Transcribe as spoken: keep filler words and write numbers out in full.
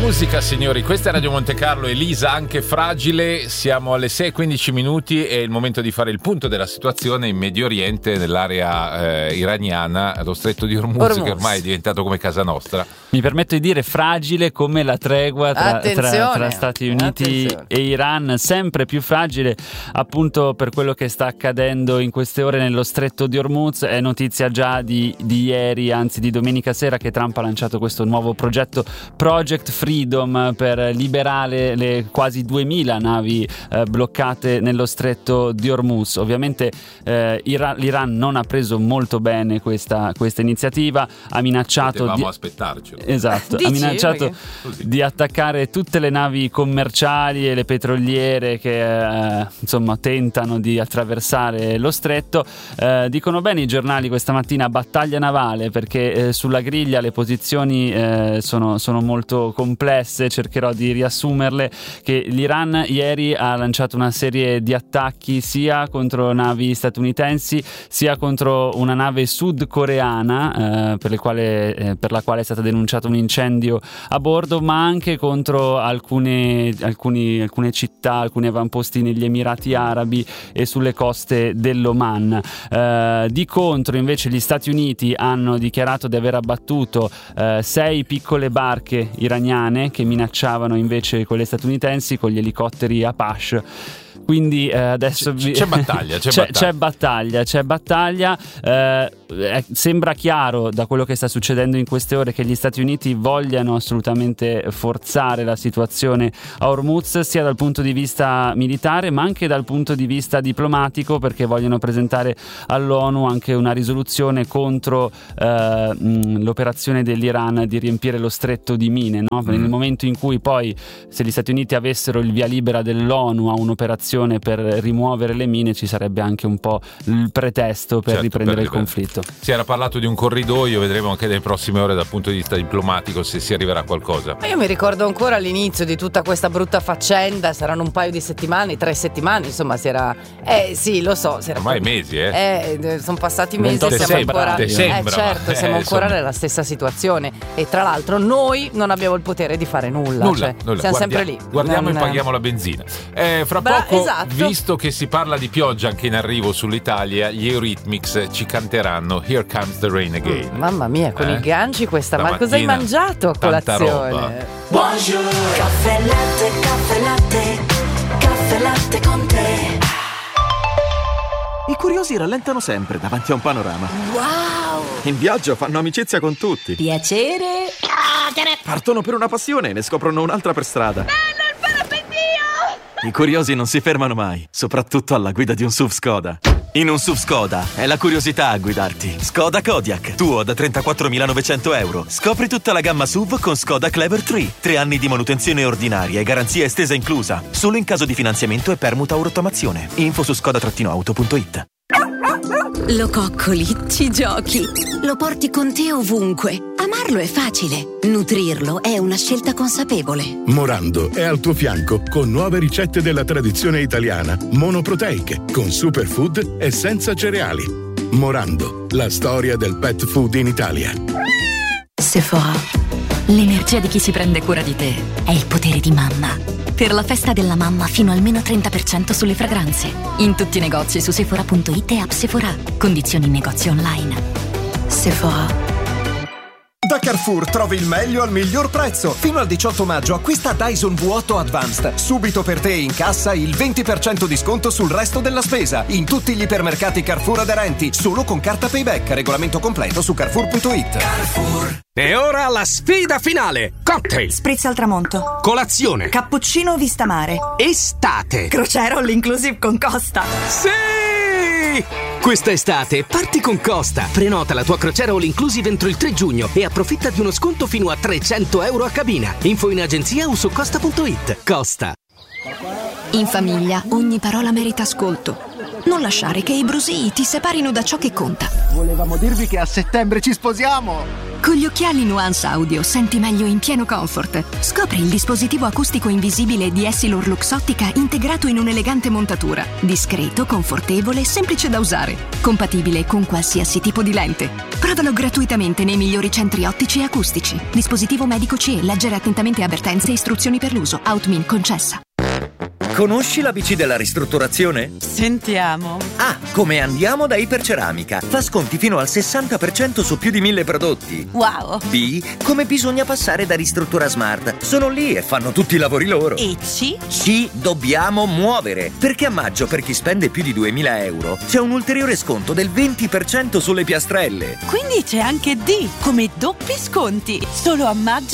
musica, signori, questa è Radio Monte Carlo, Elisa anche fragile, siamo alle sei e quindici minuti, è il momento di fare il punto della situazione in Medio Oriente, nell'area eh, iraniana, lo stretto di Hormuz, Hormuz, che ormai è diventato come casa nostra. Mi permetto di dire fragile come la tregua tra, tra, tra Stati Uniti Attenzione. e Iran, sempre più fragile appunto per quello che sta accadendo in queste ore nello stretto di Hormuz. È notizia già di, di ieri, anzi di domenica sera, che Trump ha lanciato questo nuovo progetto Project Freedom per liberare le quasi duemila navi eh, bloccate nello stretto di Hormuz. Ovviamente eh, Iran, l'Iran non ha preso molto bene questa, questa iniziativa, ha minacciato Potevamo di... aspettarcelo. Esatto, Dici? ha minacciato Perché? di attaccare tutte le navi commerciali e le petroliere che eh, insomma tentano di attraversare lo stretto. Eh, dicono bene i giornali questa mattina battaglia navale, perché eh, sulla griglia le posizioni eh, sono, sono molto complesse, cercherò di riassumerle. Che l'Iran ieri ha lanciato una serie di attacchi sia contro navi statunitensi sia contro una nave sudcoreana eh, per, le quale, eh, per la quale è stata denunciata un incendio a bordo, ma anche contro alcune, alcuni, alcune città, alcuni avamposti negli Emirati Arabi e sulle coste dell'Oman. Eh, di contro invece gli Stati Uniti hanno dichiarato di aver abbattuto eh, sei piccole barche iraniane che minacciavano invece quelle statunitensi con gli elicotteri Apache. Quindi eh, adesso c'è, c'è battaglia, c'è, c'è, battaglia. c'è battaglia, c'è battaglia. Eh, eh, sembra chiaro da quello che sta succedendo in queste ore che gli Stati Uniti vogliano assolutamente forzare la situazione a Hormuz, sia dal punto di vista militare ma anche dal punto di vista diplomatico, perché vogliono presentare all'ONU anche una risoluzione contro eh, mh, l'operazione dell'Iran di riempire lo stretto di mine, no? Nel momento in cui poi, se gli Stati Uniti avessero il via libera dell'ONU a un'operazione per rimuovere le mine, ci sarebbe anche un po' il pretesto per certo, riprendere per il conflitto. Si era parlato di un corridoio, vedremo anche nelle prossime ore dal punto di vista diplomatico se si arriverà a qualcosa. Io mi ricordo ancora all'inizio di tutta questa brutta faccenda, saranno un paio di settimane, tre settimane, insomma si era... Eh sì, lo so. Si era ormai proprio... mesi, eh? Eh, sono passati mesi e siamo sembra, ancora... sembra, eh certo, ma, siamo eh, ancora insomma. nella stessa situazione. E tra l'altro noi non abbiamo il potere di fare nulla. Nulla, cioè, nulla. Siamo Guardia- sempre lì. Guardiamo non... e paghiamo la benzina. Eh, fra Bra- poco, esatto. visto che si parla di pioggia anche in arrivo sull'Italia, gli Eurythmics ci canteranno Here Comes the Rain Again. Mm, mamma mia, con Eh? i ganci questa, ma cosa hai Stamattina, mangiato a tanta colazione? roba. Buongiorno. Caffè latte, caffè latte, caffè latte con te. I curiosi rallentano sempre davanti a un panorama. Wow. In viaggio fanno amicizia con tutti. Piacere. Partono per una passione e ne scoprono un'altra per strada. Bello il parapendio. I curiosi non si fermano mai, soprattutto alla guida di un S U V Skoda. In un S U V Skoda è la curiosità a guidarti. Skoda Kodiaq, tuo da trentaquattromilanovecento euro. Scopri tutta la gamma S U V con Skoda Clever tre. Tre anni di manutenzione ordinaria e garanzia estesa inclusa. Solo in caso di finanziamento e permuta o rottamazione. Info su skoda auto punto it. Lo coccoli, ci giochi, lo porti con te ovunque. Amarlo è facile, nutrirlo è una scelta consapevole. Morando è al tuo fianco con nuove ricette della tradizione italiana, monoproteiche, con superfood e senza cereali. Morando, la storia del pet food in Italia. Sephora, l'energia di chi si prende cura di te è il potere di mamma. Per la festa della mamma fino al meno trenta per cento sulle fragranze. In tutti i negozi su sephora punto it e app Sephora. Condizioni in negozio online. Sephora. Da Carrefour trovi il meglio al miglior prezzo. Fino al diciotto maggio acquista Dyson V otto Advanced. Subito per te in cassa il venti per cento di sconto sul resto della spesa. In tutti gli ipermercati Carrefour aderenti. Solo con carta Payback. Regolamento completo su carrefour punto it. Carrefour. E ora la sfida finale. Cocktail. Spritz al tramonto. Colazione. Cappuccino vista mare. Estate. Crociera all inclusive con Costa. Sì! Questa estate parti con Costa. Prenota la tua crociera all inclusive entro il tre giugno e approfitta di uno sconto fino a trecento euro a cabina. Info in agenzia o su costa punto it. Costa. In famiglia ogni parola merita ascolto. Non lasciare che i brusii ti separino da ciò che conta. Volevamo dirvi che a settembre ci sposiamo! Con gli occhiali Nuance Audio senti meglio in pieno comfort. Scopri il dispositivo acustico invisibile di Essilor Luxottica integrato in un'elegante montatura. Discreto, confortevole e semplice da usare. Compatibile con qualsiasi tipo di lente. Provalo gratuitamente nei migliori centri ottici e acustici. Dispositivo medico C E. Leggere attentamente avvertenze e istruzioni per l'uso. Outmin concessa. Conosci l'A B C della ristrutturazione? Sentiamo. A. Come andiamo da Iperceramica. Fa sconti fino al sessanta per cento su più di mille prodotti. Wow. B. Come bisogna passare da Ristruttura Smart. Sono lì e fanno tutti i lavori loro. E C? C. Dobbiamo muovere. Perché a maggio, per chi spende più di duemila euro, c'è un ulteriore sconto del venti per cento sulle piastrelle. Quindi c'è anche D, come doppi sconti. Solo a maggio